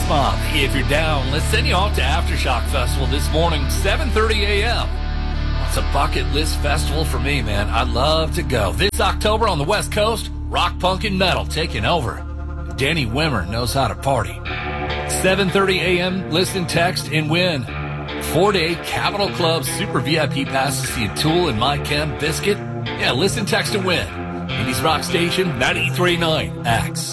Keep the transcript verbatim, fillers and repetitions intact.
Mob. If you're down, let's send you off to Aftershock Festival this morning, seven thirty a.m. It's a bucket list festival for me, man. I love to go. This October on the West Coast, rock, punk, and metal taking over. Danny Wimmer knows how to party. seven thirty a.m., listen, text, and win. Four-day Capitol Club Super V I P passes to see Tool and My Chem Biscuit. Yeah, listen, text, and win. Indies Rock Station, ninety-three point nine X.